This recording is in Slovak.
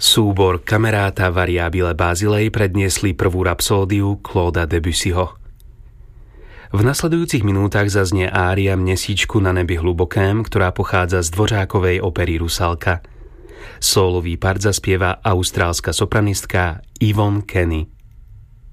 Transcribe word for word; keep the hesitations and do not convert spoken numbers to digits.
Súbor Camerata Variabile Basilei predniesli prvú rapsódiu Clauda Debussyho. V nasledujúcich minútach zaznie ária Mnesíčku na nebi hlubokém, ktorá pochádza z Dvořákovej opery Rusalka. Sólový part zaspieva austrálska sopranistka Yvonne Kenny.